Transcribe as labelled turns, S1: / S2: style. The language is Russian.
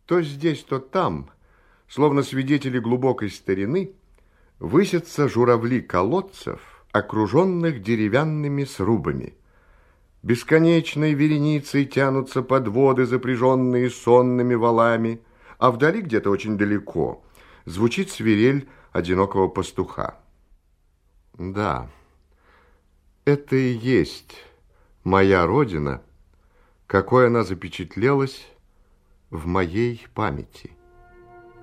S1: То здесь, то там, словно свидетели глубокой старины, высятся журавли колодцев, окруженных деревянными срубами. Бесконечной вереницей тянутся подводы, запряженные сонными валами, а вдали, где-то очень далеко, звучит свирель одинокого пастуха. Да, это и есть моя родина, какой она запечатлелась в моей памяти.